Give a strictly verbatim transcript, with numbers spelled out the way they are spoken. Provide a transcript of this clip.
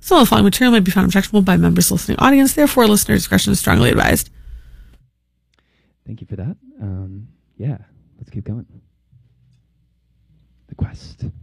Some of the following material may be found objectionable by members of the listening audience. Therefore, listener discretion is strongly advised. Thank you for that. Um, yeah, let's keep going. The quest.